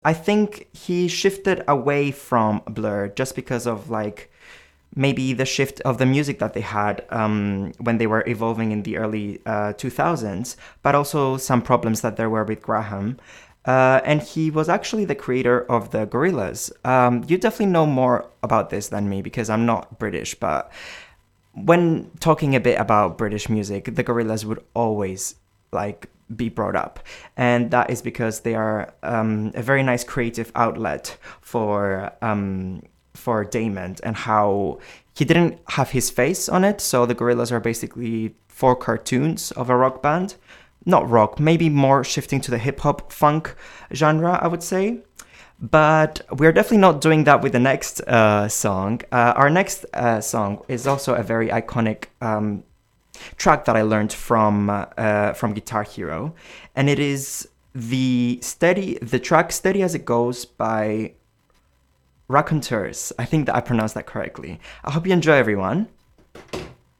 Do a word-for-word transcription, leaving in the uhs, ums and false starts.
I think he shifted away from Blur just because of like maybe the shift of the music that they had um, when they were evolving in the early uh, two thousands, but also some problems that there were with Graham. Uh, and he was actually the creator of the Gorillaz. Um, you definitely know more about this than me because I'm not British, but when talking a bit about British music, the Gorillaz would always like be brought up, and that is because they are um, a very nice creative outlet for um, for Damon, and how he didn't have his face on it. So the Gorillaz are basically four cartoons of a rock band, not rock, maybe more shifting to the hip hop funk genre, I would say. But we're definitely not doing that with the next uh, song. Uh, our next uh, song is also a very iconic um, track that I learned from uh, from Guitar Hero, and it is the steady the track "Steady as It Goes" by Raconteurs. I think that I pronounced that correctly. I hope you enjoy, everyone.